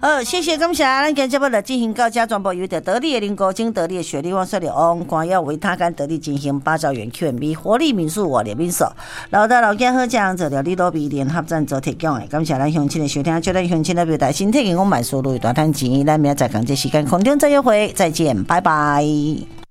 好，谢谢感谢，咱今日节目来进行到这，全部由着得力的林国精、得力的雪莉汪、雪莉翁、光耀维他干得力进行8兆元 Q&B 活力民宿我联名手，老大老家好酱做了李多比联合赞助提供的，感谢咱乡亲的收听，祝咱乡亲的表达身体健康万事如意大赚钱，咱明仔载同这时间空中再约会，再见，拜拜。